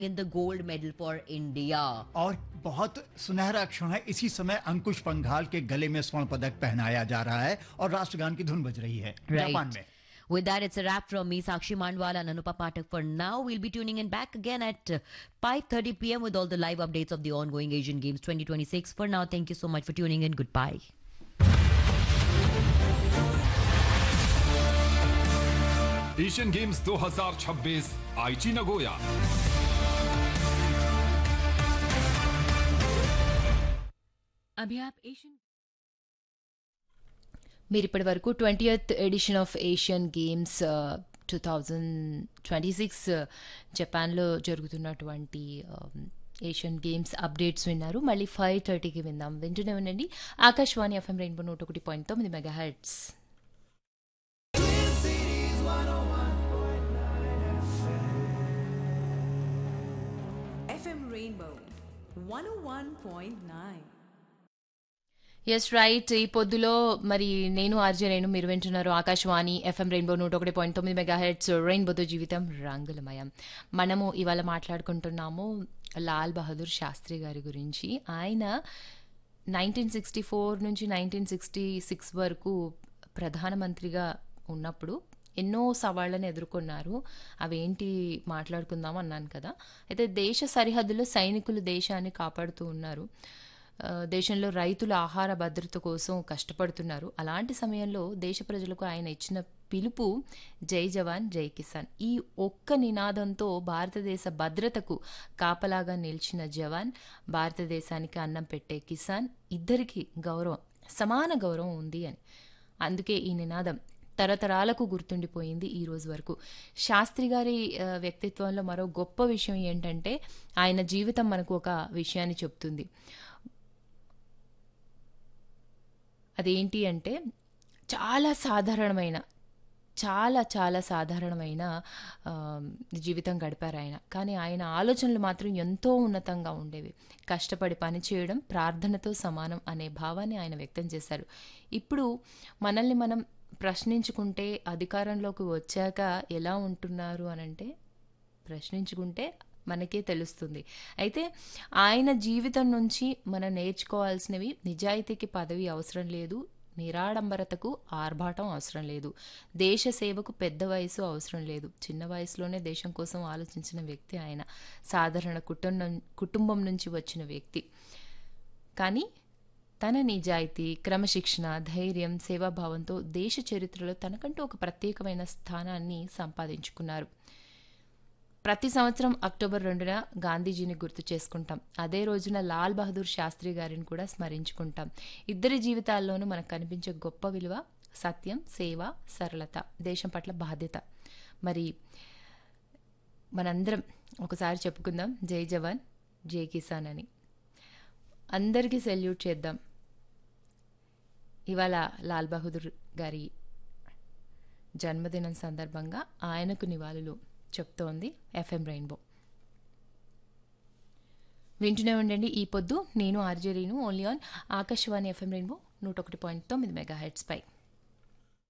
in the gold medal for India. और बहुत सुनहरा क्षण है, इसी समय अंकुश पंघाल के गले में स्वर्ण पदक पहनाया जा रहा है और राष्ट्रगान की धुन बज रही है जापान Right. में. With that, it's a wrap from me, Sakshi Mandwala and Anupa Pathak. For now, we'll be tuning in back again at 5:30 p.m. with all the live updates of the ongoing Asian Games 2026. For now, thank you so much for tuning in. Goodbye. Asian games 2026 आईची Nagoya. अभी आप Asian మీరు ఇప్పటి వరకు 20th edition of Asian games 2026 జపాన్లో జరుగుతున్నటువంటి Asian games updates విన్నారు. మళ్ళీ 5:30కి విందాం. వింటూనే ఉండండి Akashvani FM rainbow 101.9 megahertz. FM Rainbow 101.9. Yes right. ఈ పొద్దులో మరి నేను ఆర్జే రేణు, మీరు వింటున్నారు ఆకాశవాణి ఎఫ్ఎం రెయిన్బో 101.9 మెగాహెర్ట్జ్. రెయిన్బోతో జీవితం రంగులమయం. మనము ఇవాళ మాట్లాడుకుంటున్నాము లాల్ బహదూర్ శాస్త్రి గారి గురించి. ఆయన 1964 నుంచి 1966 వరకు ప్రధానమంత్రిగా ఉన్నప్పుడు ఎన్నో సవాళ్లను ఎదుర్కొన్నారు. అవేంటి మాట్లాడుకుందాం అన్నాను కదా. అయితే దేశ సరిహద్దులో సైనికులు దేశాన్ని కాపాడుతూ ఉన్నారు. దేశంలో రైతుల ఆహార భద్రత కోసం కష్టపడుతున్నారు. అలాంటి సమయంలో దేశ ప్రజలకు ఆయన ఇచ్చిన పిలుపు జై జవాన్ జై కిసాన్. ఈ ఒక్క నినాదంతో భారతదేశ భద్రతకు కాపలాగా నిలిచిన జవాన్, భారతదేశానికి అన్నం పెట్టే కిసాన్ ఇద్దరికీ గౌరవం, సమాన గౌరవం ఉంది అని. అందుకే ఈ నినాదం తరతరాలకు గుర్తుండిపోయింది ఈ రోజు వరకు. శాస్త్రి గారి వ్యక్తిత్వంలో మరో గొప్ప విషయం ఏంటంటే ఆయన జీవితం మనకు ఒక విషయాన్ని చెప్తుంది. అదేంటి అంటే చాలా సాధారణమైన, చాలా చాలా సాధారణమైన జీవితం గడిపారు ఆయన. కానీ ఆయన ఆలోచనలు మాత్రం ఎంతో ఉన్నతంగా ఉండేవి. కష్టపడి పనిచేయడం ప్రార్థనతో సమానం అనే భావాన్ని ఆయన వ్యక్తం చేశారు. ఇప్పుడు మనల్ని మనం ప్రశ్నించుకుంటే అధికారంలోకి వచ్చాక ఎలా ఉంటున్నారు అనంటే ప్రశ్నించుకుంటే మనకే తెలుస్తుంది. అయితే ఆయన జీవితం నుంచి మనం నేర్చుకోవాల్సినవి: నిజాయితీకి పదవి అవసరం లేదు, నిరాడంబరతకు ఆర్భాటం అవసరం లేదు, దేశ సేవకు పెద్ద వయసు అవసరం లేదు. చిన్న వయసులోనే దేశం కోసం ఆలోచించిన వ్యక్తి ఆయన. సాధారణ కుటుంబం నుంచి వచ్చిన వ్యక్తి, కానీ తన నిజాయితీ, క్రమశిక్షణ, ధైర్యం, సేవాభావంతో దేశ చరిత్రలో తనకంటూ ఒక ప్రత్యేకమైన స్థానాన్ని సంపాదించుకున్నారు. ప్రతి సంవత్సరం అక్టోబర్ 2న గాంధీజీని గుర్తు చేసుకుంటాం. అదే రోజున లాల్ బహదూర్ శాస్త్రి గారిని కూడా స్మరించుకుంటాం. ఇద్దరి జీవితాల్లోనూ మనకు కనిపించే గొప్ప విలువ సత్యం, సేవ, సరళత, దేశం పట్ల బాధ్యత. మరి మనందరం ఒకసారి చెప్పుకుందాం జై జవాన్ జై కిసాన్ అని. అందరికీ సెల్యూట్ చేద్దాం. ఇవాళ లాల్ బహదూర్ గారి జన్మదినం సందర్భంగా ఆయనకు నివాళులు చెప్తోంది ఎఫ్ఎం రెయిన్బో. వింటూనే ఉండండి ఈ పొద్దు. నేను RJ Reenu, only on Akashvani FM rainbow 101.9 megahertz pi.